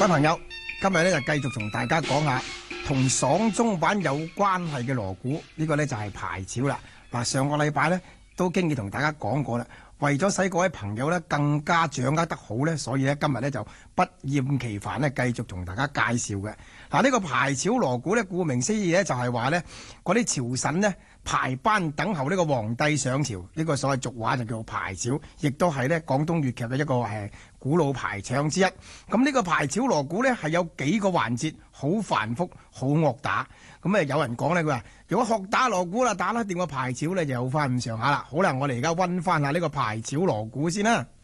各位朋友，今日咧就繼續同大家講下同爽中版有關係嘅鑼鼓，呢個咧就係排樵啦。嗱，上個禮拜咧都經已同大家講過啦。為咗使各位朋友咧更加掌握得好咧，所以咧今日咧就不厭其煩咧繼續同大家介紹嘅。嗱，呢個排樵鑼鼓咧，顧名思義咧就係話咧嗰啲朝臣呢排班等候呢個皇帝上朝，呢個所謂俗話就叫做排樵，亦都係咧廣東粵劇嘅一個古老排場之一。咁呢個排樵鑼鼓咧係有幾個環節，好繁複，好惡打。咁有人講咧，佢話如果學打鑼鼓啦，打得掂個排樵咧就有翻咁上下啦。好啦，我哋而家溫翻下呢個排樵鑼鼓先啦。